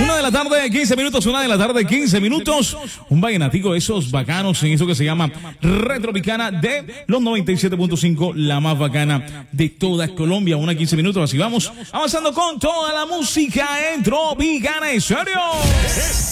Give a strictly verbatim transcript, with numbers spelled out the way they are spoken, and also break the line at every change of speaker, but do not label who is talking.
Una de la tarde, quince minutos, una de la tarde, quince minutos. Un vallenatico de esos bacanos en eso que se llama Retropicana de los noventa y siete punto cinco, la más bacana de toda Colombia. Una quince minutos, así vamos avanzando con toda la música en Tropicana. ¿En serio?